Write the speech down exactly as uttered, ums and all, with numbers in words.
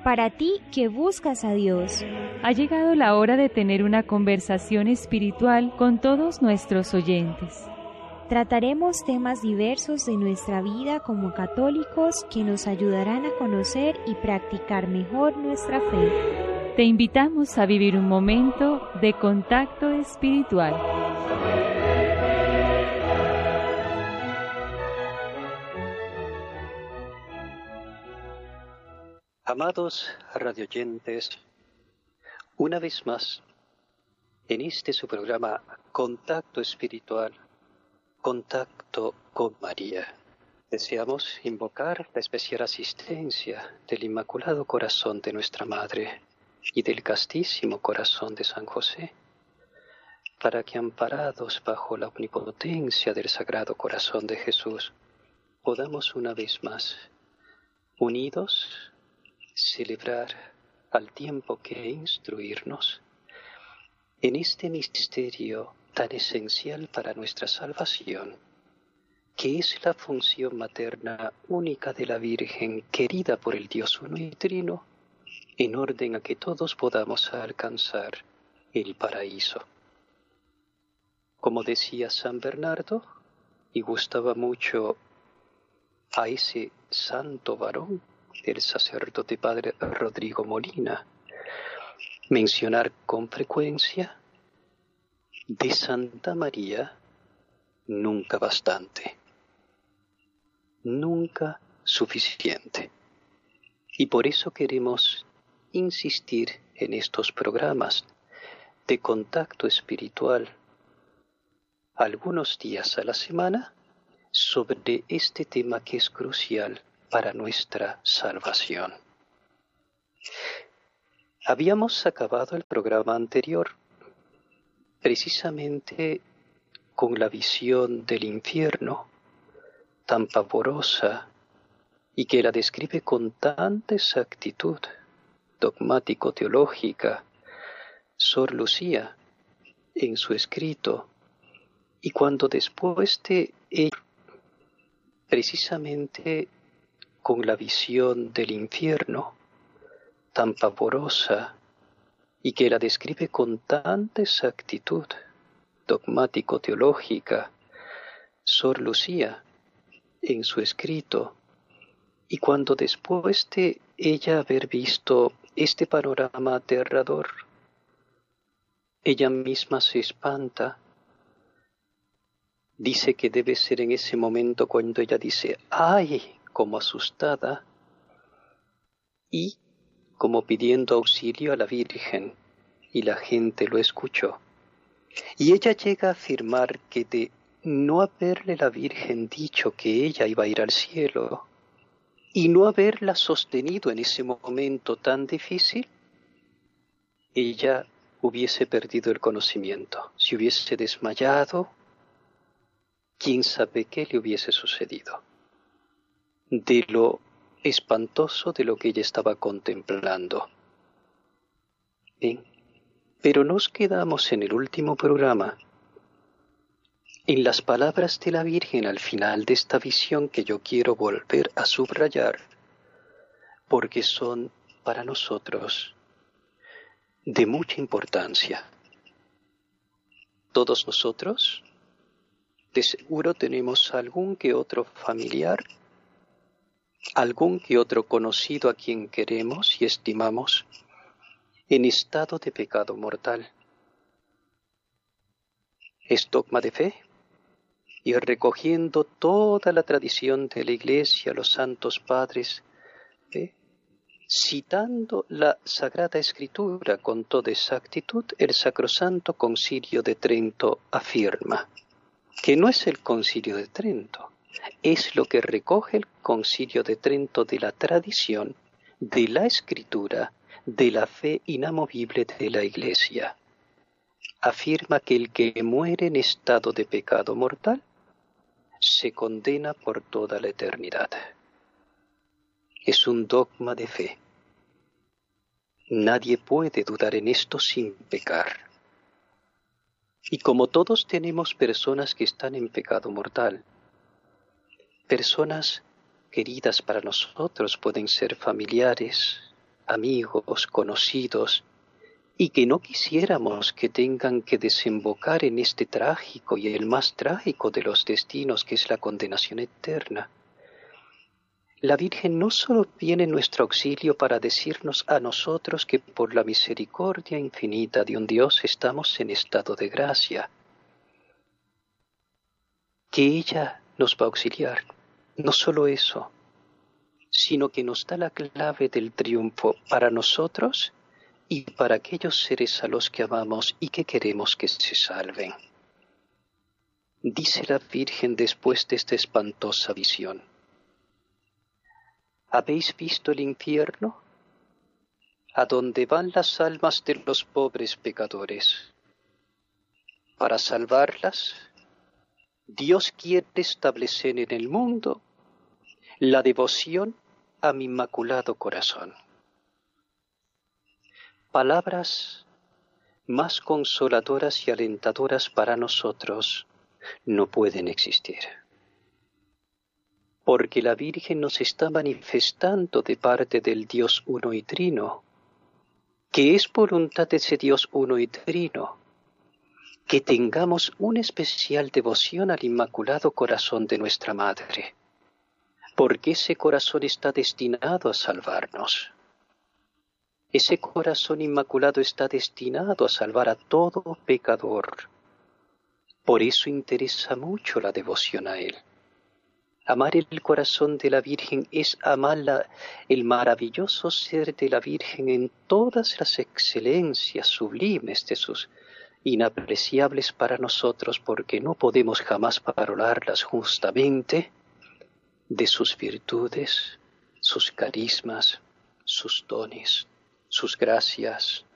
Para ti que buscas a Dios. Ha llegado la hora de tener una conversación espiritual con todos nuestros oyentes. Trataremos temas diversos de nuestra vida como católicos que nos ayudarán a conocer y practicar mejor nuestra fe. Te invitamos a vivir un momento de contacto espiritual. Amados radioyentes, una vez más, en este su programa Contacto Espiritual, Contacto con María, deseamos invocar la especial asistencia del Inmaculado Corazón de nuestra Madre y del Castísimo Corazón de San José, para que amparados bajo la omnipotencia del Sagrado Corazón de Jesús, podamos una vez más, unidos, celebrar al tiempo que instruirnos en este misterio tan esencial para nuestra salvación, que es la función materna única de la Virgen, querida por el Dios uno y trino, en orden a que todos podamos alcanzar el paraíso. Como decía San Bernardo, y gustaba mucho a ese santo varón, el sacerdote padre Rodrigo Molina, mencionar con frecuencia: de Santa María nunca bastante, nunca suficiente. Y por eso queremos insistir en estos programas de contacto espiritual algunos días a la semana sobre este tema que es crucial para nuestra salvación. Habíamos acabado el programa anterior precisamente con la visión del infierno tan pavorosa y que la describe con tanta exactitud dogmático-teológica Sor Lucía en su escrito, y cuando después de ello, precisamente con la visión del infierno tan pavorosa y que la describe con tanta exactitud dogmático-teológica Sor Lucía en su escrito, y cuando después de ella haber visto este panorama aterrador, ella misma se espanta, dice que debe ser en ese momento cuando ella dice ¡ay!, como asustada y como pidiendo auxilio a la Virgen, y la gente lo escuchó. Y ella llega a afirmar que de no haberle la Virgen dicho que ella iba a ir al cielo y no haberla sostenido en ese momento tan difícil, ella hubiese perdido el conocimiento, se hubiese desmayado, quién sabe qué le hubiese sucedido, de lo espantoso de lo que ella estaba contemplando. Bien, pero nos quedamos en el último programa en las palabras de la Virgen al final de esta visión, que yo quiero volver a subrayar porque son para nosotros de mucha importancia. Todos nosotros de seguro tenemos algún que otro familiar, algún que otro conocido a quien queremos y estimamos en estado de pecado mortal. Es dogma de fe, y recogiendo toda la tradición de la Iglesia, los santos padres, ¿eh? citando la Sagrada Escritura con toda exactitud, el Sacrosanto Concilio de Trento afirma que no es el Concilio de Trento, es lo que recoge el Concilio de Trento de la tradición, de la Escritura, de la fe inamovible de la Iglesia. Afirma que el que muere en estado de pecado mortal se condena por toda la eternidad. Es un dogma de fe. Nadie puede dudar en esto sin pecar. Y como todos tenemos personas que están en pecado mortal, personas queridas para nosotros, pueden ser familiares, amigos, conocidos, y que no quisiéramos que tengan que desembocar en este trágico y el más trágico de los destinos, que es la condenación eterna. La Virgen no solo viene en nuestro auxilio para decirnos a nosotros que por la misericordia infinita de un Dios estamos en estado de gracia, que ella nos va a auxiliar. No solo eso, sino que nos da la clave del triunfo para nosotros y para aquellos seres a los que amamos y que queremos que se salven. Dice la Virgen después de esta espantosa visión: ¿habéis visto el infierno? A donde van las almas de los pobres pecadores. Para salvarlas, Dios quiere establecer en el mundo la devoción a mi inmaculado corazón. Palabras más consoladoras y alentadoras para nosotros no pueden existir, porque la Virgen nos está manifestando de parte del Dios uno y trino, que es voluntad de ese Dios uno y trino, que tengamos una especial devoción al Inmaculado Corazón de nuestra Madre, porque ese corazón está destinado a salvarnos. Ese corazón inmaculado está destinado a salvar a todo pecador. Por eso interesa mucho la devoción a Él. Amar el corazón de la Virgen es amar la, el maravilloso ser de la Virgen en todas las excelencias sublimes de sus inapreciables para nosotros, porque no podemos jamás valorarlas justamente, de sus virtudes, sus carismas, sus dones, sus gracias,